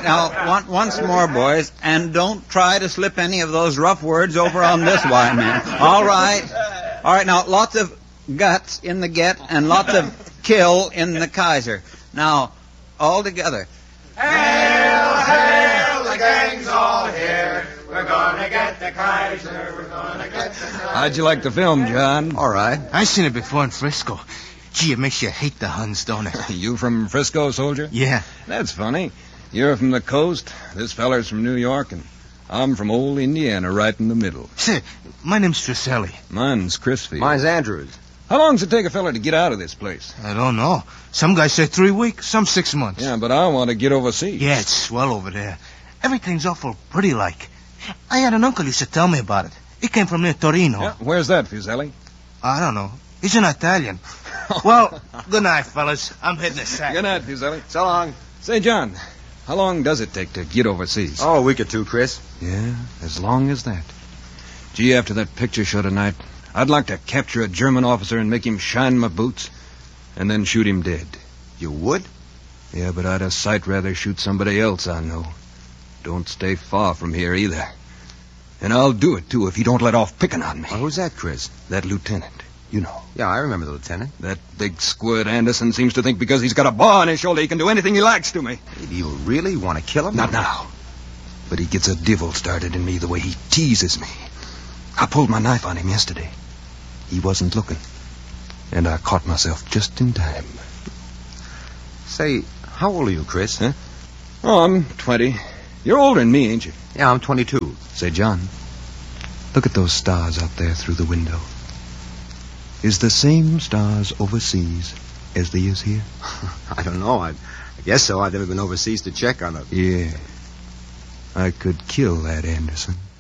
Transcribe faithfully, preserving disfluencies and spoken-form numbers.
now, one, once more, boys, and don't try to slip any of those rough words over on this Y man. All right. All right, now, lots of guts in the get and lots of kill in the Kaiser. Now, all together. Hail, hail, the gang's all here. We're gonna get the Kaiser. We're gonna get the Kaiser. How'd you like the film, John? All right. I seen it before in Frisco. Gee, it makes you hate the Huns, don't it? You from Frisco, soldier? Yeah. That's funny. You're from the coast, this feller's from New York, and I'm from old Indiana, right in the middle. Say, my name's Trisselli. Mine's Crisfield. Mine's Andrews. How long does it take a feller to get out of this place? I don't know. Some guys say three weeks, some six months. Yeah, but I want to get overseas. Yeah, it's swell over there. Everything's awful pretty like. I had an uncle who used to tell me about it. He came from near Torino. Yeah, where's that, Fuseli? I don't know. He's an Italian. Well, good night, fellas. I'm hitting the sack. Good night, Fuseli. So long. Say, John, how long does it take to get overseas? Oh, a week or two, Chris. Yeah, as long as that. Gee, after that picture show tonight, I'd like to capture a German officer and make him shine my boots, and then shoot him dead. You would? Yeah, but I'd a sight rather shoot somebody else I know. Don't stay far from here either. And I'll do it, too, if he don't let off picking on me. Well, who's that, Chris? That lieutenant, you know. Yeah, I remember the lieutenant. That big squirt Anderson seems to think because he's got a bar on his shoulder he can do anything he likes to me. Do you really want to kill him? Not now. But he gets a divil started in me the way he teases me. I pulled my knife on him yesterday. He wasn't looking. And I caught myself just in time. Say, how old are you, Chris? Huh? Oh, I'm twenty. You're older than me, ain't you? Yeah, I'm twenty-two. Say, John, look at those stars out there through the window. Is the same stars overseas as they is here? I don't know. I, I guess so. I've never been overseas to check on them. Yeah. I could kill that Anderson.